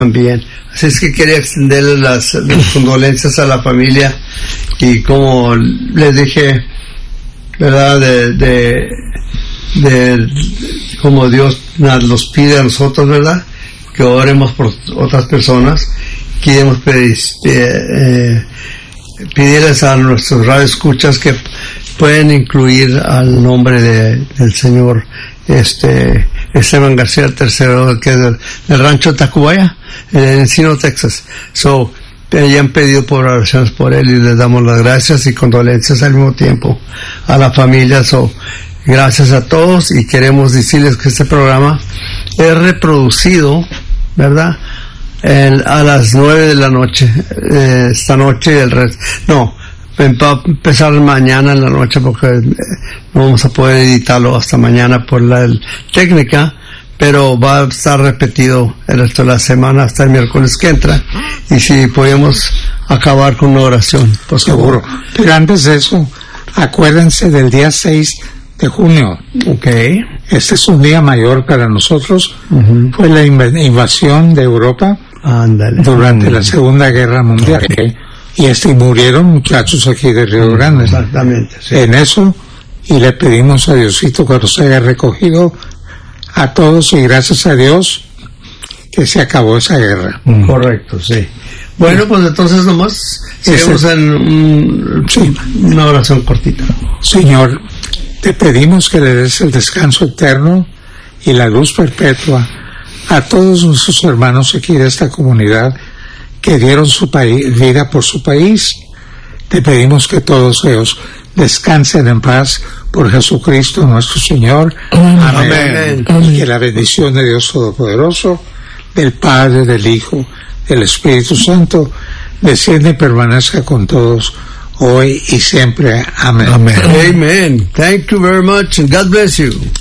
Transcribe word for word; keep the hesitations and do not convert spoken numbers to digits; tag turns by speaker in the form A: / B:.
A: también. Así es que quería extenderles las, las condolencias a la familia, y como les dije, ¿verdad? De, de, de como Dios nos pide a nosotros, ¿verdad? Que oremos por otras personas. Queremos pedir, eh, pedirles a nuestros radioescuchas que pueden incluir al nombre de, del señor este Esteban García tercero, que es del, del rancho Tacubaya, en Encino, Texas. So, ya han pedido por oraciones por él, y les damos las gracias y condolencias al mismo tiempo a la familia. So, gracias a todos, y queremos decirles que este programa es reproducido, ¿verdad? El, a las nueve de la noche, eh, esta noche, y el resto, no, va a empezar mañana en la noche, porque eh, no vamos a poder editarlo hasta mañana por la el, técnica, pero va a estar repetido el resto de la semana hasta el miércoles que entra. Y si podemos acabar con una oración, por
B: seguro.
A: favor.
B: Pero antes de eso, acuérdense del día seis de junio.
A: Okay.
B: Este es un día mayor para nosotros. Uh-huh. Fue la inv- invasión de Europa.
A: Ándale.
B: Durante
A: uh-huh.
B: la Segunda Guerra Mundial. Okay. Y este, murieron muchachos aquí de Río Grande.
A: Exactamente. Sí.
B: En eso, y le pedimos a Diosito que nos haya recogido a todos, y gracias a Dios que se acabó esa guerra.
A: Uh-huh. Correcto, sí. Bueno, pues entonces nomás seguimos en um, sí. una oración cortita.
B: Señor, te pedimos que le des el descanso eterno y la luz perpetua a todos nuestros hermanos aquí de esta comunidad que dieron su país, vida por su país. Te pedimos que todos ellos descansen en paz por Jesucristo nuestro Señor. Amén. Amén. Y que la bendición de Dios Todopoderoso, del Padre, del Hijo, del Espíritu Santo, descienda y permanezca con todos hoy y siempre. Amén.
A: Amen. Amen. Thank you very much, and God bless you.